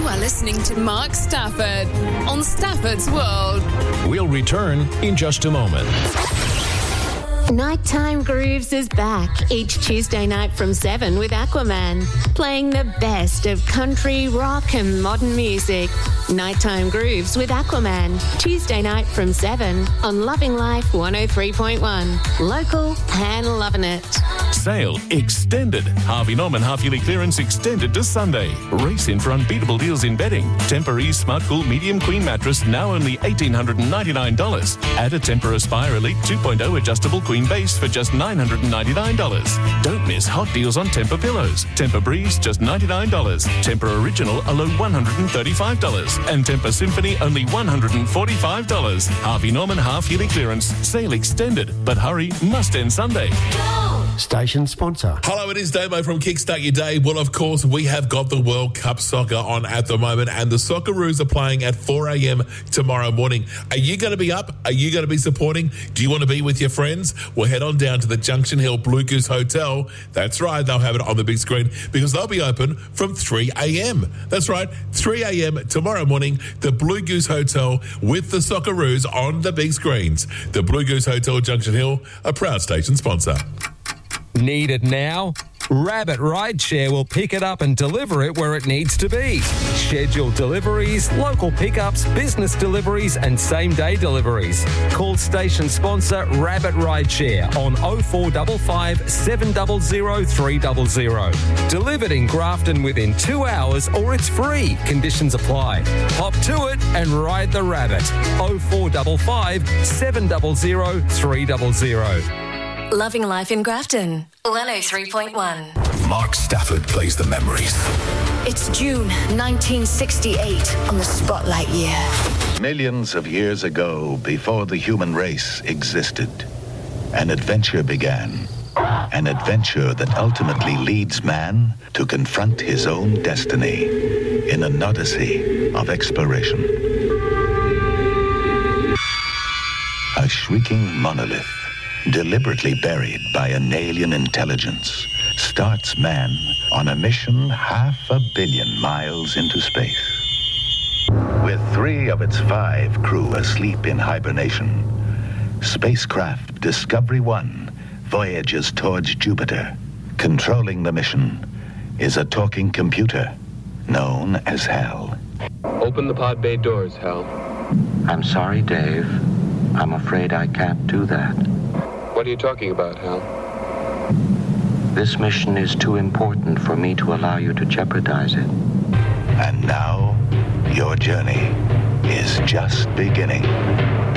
are listening to Mark Stafford on Stafford's World. We'll return in just a moment. Nighttime Grooves is back each Tuesday night from 7 with Aquaman, playing the best of country, rock and modern music. Nighttime Grooves with Aquaman, Tuesday night from 7 on Loving Life 103.1. Local and loving it. Sale extended. Harvey Norman half-yearly clearance extended to Sunday. Race in for unbeatable deals in bedding. Tempur Smart Cool Medium Queen Mattress now only $1,899. Add a Tempur Aspire Elite 2.0 adjustable Queen Base for just $999. Don't miss hot deals on Tempur pillows. Tempur Breeze just $99. Tempur Original a low $135. And Tempur Symphony only $145. Harvey Norman half-yearly clearance. Sale extended. But hurry, must end Sunday. Station sponsor. Hello, it is Damo from Kickstart Your Day. Well, of course, we have got the World Cup soccer on at the moment, and the Socceroos are playing at 4 a.m. tomorrow morning. Are you going to be up? Are you going to be supporting? Do you want to be with your friends? Well, head on down to the Junction Hill Blue Goose Hotel. That's right, they'll have it on the big screen because they'll be open from 3 a.m. That's right, 3 a.m. tomorrow morning, the Blue Goose Hotel with the Socceroos on the big screens. The Blue Goose Hotel Junction Hill, a proud station sponsor. Need it now? Rabbit Rideshare will pick it up and deliver it where it needs to be. Scheduled deliveries, local pickups, business deliveries and same-day deliveries. Call station sponsor Rabbit Rideshare on 0455 700 300. Delivered in Grafton within 2 hours or it's free. Conditions apply. Hop to it and ride the rabbit. 0455 700 300. Loving Life in Grafton, 103.1. Mark Stafford plays the memories. It's June 1968 on the Spotlight year. Millions of years ago, before the human race existed, an adventure began. An adventure that ultimately leads man to confront his own destiny in an odyssey of exploration. A shrieking monolith, deliberately buried by an alien intelligence, starts man on a mission 500 million miles into space. With 3 of its 5 crew asleep in hibernation, spacecraft Discovery 1 voyages towards Jupiter. Controlling the mission is a talking computer known as HAL. Open the pod bay doors, Hal. I'm sorry, Dave. I'm afraid I can't do that. What are you talking about, Hal? This mission is too important for me to allow you to jeopardize it. And now, your journey is just beginning.